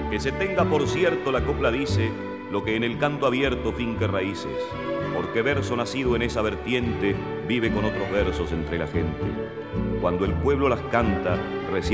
Que se tenga por cierto, la copla dice, lo que en el canto abierto finque raíces, porque verso nacido en esa vertiente vive con otros versos entre la gente. Cuando el pueblo las canta, recién